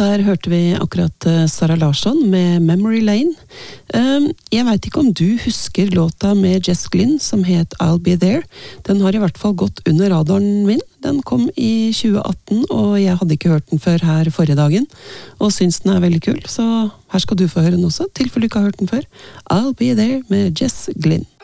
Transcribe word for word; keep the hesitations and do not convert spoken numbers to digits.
Der hørte vi akkurat Sara Larsson med Memory Lane. Jeg vet ikke om du husker låta med Jess Glynn som het I'll Be There. Den har i hvert fall gått under radaren min. Den kom i tjue atten, og jeg hadde ikke hørt den før her forrige dagen, og syns den er veldig kul, så her skal du få høre den også, tilfelle du ikke har hørt den før. I'll Be There med Jess Glynn.